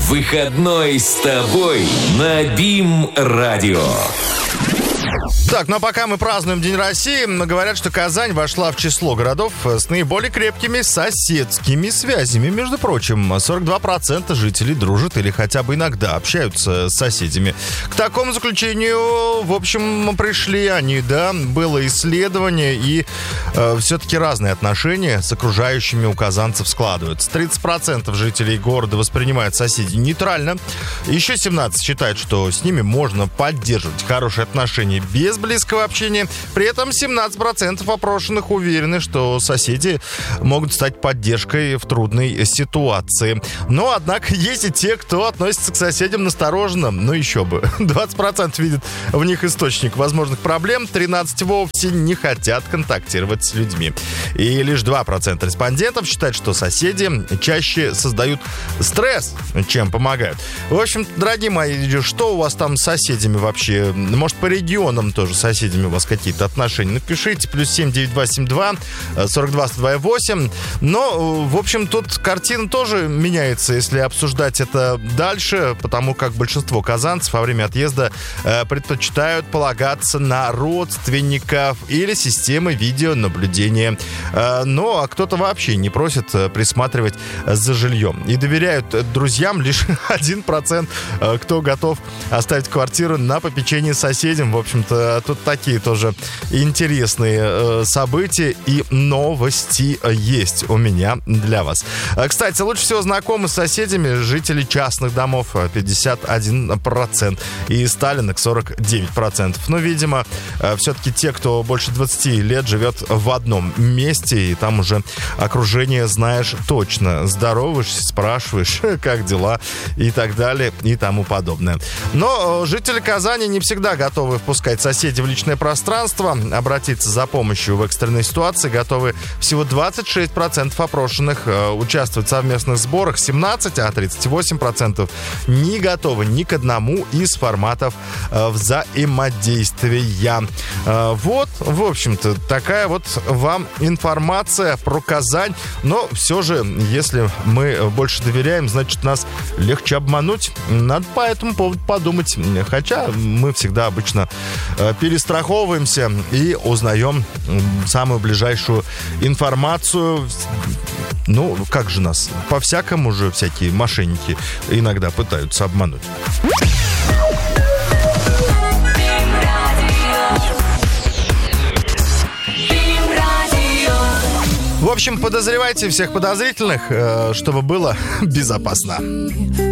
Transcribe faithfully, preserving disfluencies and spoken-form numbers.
Выходной с тобой на БИМ-радио. Так, ну а пока мы празднуем День России, говорят, что Казань вошла в число городов с наиболее крепкими соседскими связями. Между прочим, сорок два процента жителей дружат или хотя бы иногда общаются с соседями. К такому заключению, в общем, пришли они, да. Было исследование, и э, все-таки разные отношения с окружающими у казанцев складываются. тридцать процентов жителей города воспринимают соседей нейтрально. Еще семнадцать процентов считают, что с ними можно поддерживать хорошие отношения без близкого общения. При этом семнадцать процентов опрошенных уверены, что соседи могут стать поддержкой в трудной ситуации. Но, однако, есть и те, кто относится к соседям настороженно. Ну, еще бы. двадцать процентов видят в них источник возможных проблем, тринадцать процентов вовсе не хотят контактировать с людьми. И лишь два процента респондентов считают, что соседи чаще создают стресс, чем помогают. В общем, дорогие мои, что у вас там с соседями вообще? Может, по регионам тоже с соседями у вас какие-то отношения? Напишите, плюс семь девять два семь два сорок два сто два восемь. Но, в общем, тут картина тоже меняется, если обсуждать это дальше, потому как большинство казанцев во время отъезда э, предпочитают полагаться на родственников или системы видеонаблюдения. Э, ну, а кто-то вообще не просит присматривать за жильем. И доверяют друзьям лишь один процент, э, кто готов оставить квартиру на попечение соседям. В общем-то, тут такие тоже интересные э, события и новости есть у меня для вас. Кстати, лучше всего знакомы с соседями жители частных домов пятьдесят один процент и сталинок сорок девять процентов. Но, видимо, все-таки те, кто больше двадцати лет живет в одном месте, и там уже окружение знаешь точно. Здороваешься, спрашиваешь, как дела и так далее и тому подобное. Но жители Казани не всегда готовы впускать соседей в личное пространство. Обратиться за помощью в экстренной ситуации готовы всего двадцать шесть процентов опрошенных. Участвуют в совместных сборах семнадцать процентов, а тридцать восемь процентов не готовы ни к одному из форматов взаимодействия. Вот, в общем-то, такая вот вам информация про Казань. Но все же, если мы больше доверяем, значит, нас легче обмануть. Надо по этому поводу подумать. Хотя мы всегда обычно перестраховываемся и узнаем самую ближайшую информацию. Ну, как же нас? По-всякому же всякие мошенники иногда пытаются обмануть. В общем, подозревайте всех подозрительных, чтобы было безопасно.